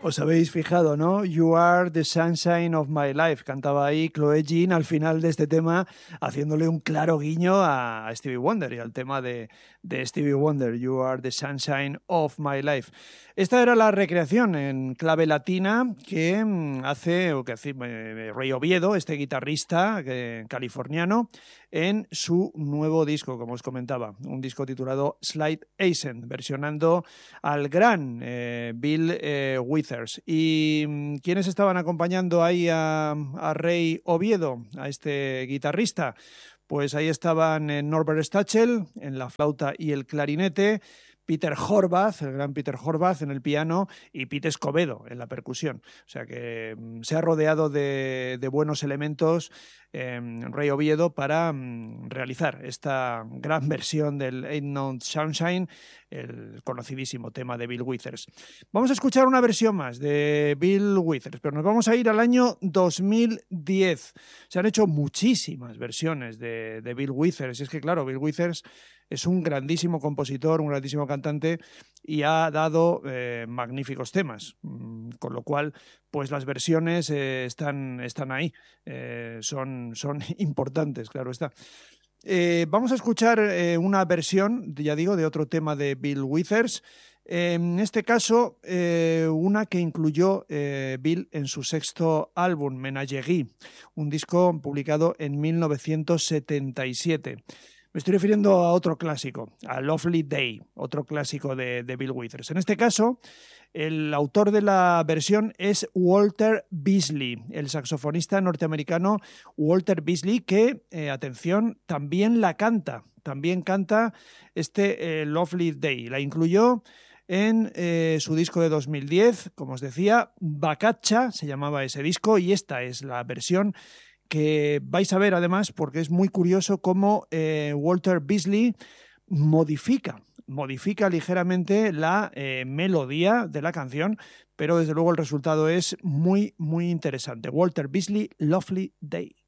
Os habéis fijado, ¿no? You are the sunshine of my life. Cantaba ahí Chloe Jean al final de este tema, haciéndole un claro guiño a Stevie Wonder y al tema de Stevie Wonder, You are the sunshine of my life. Esta era la recreación en clave latina que hace Ray Oviedo, este guitarrista californiano, en su nuevo disco, como os comentaba, un disco titulado Slide Eisen, versionando al gran Bill Withers. ¿Y quiénes estaban acompañando ahí a Ray Oviedo, a este guitarrista? Pues ahí estaban Norbert Stachel en la flauta y el clarinete, Peter Horvath, el gran Peter Horvath en el piano y Pete Escobedo en la percusión. O sea que se ha rodeado de buenos elementos Ray Oviedo para realizar esta gran versión del Ain't No Sunshine, el conocidísimo tema de Bill Withers. Vamos a escuchar una versión más de Bill Withers, pero nos vamos a ir al año 2010. Se han hecho muchísimas versiones de Bill Withers. Y es que, claro, Bill Withers es un grandísimo compositor, un grandísimo cantante y ha dado magníficos temas, con lo cual pues las versiones están ahí, son importantes, claro está. Vamos a escuchar una versión, ya digo, de otro tema de Bill Withers. En este caso, una que incluyó Bill en su sexto álbum, Menagerie, un disco publicado en 1977. Me estoy refiriendo a otro clásico, a Lovely Day, otro clásico de Bill Withers. En este caso, el autor de la versión es Walter Beasley, el saxofonista norteamericano Walter Beasley, que, atención, también canta este Lovely Day. La incluyó en su disco de 2010, como os decía, Bacaccia se llamaba ese disco, y esta es la versión que vais a ver además, porque es muy curioso cómo Walter Beasley modifica ligeramente la melodía de la canción, pero desde luego el resultado es muy, muy interesante. Walter Beasley, Lovely Day.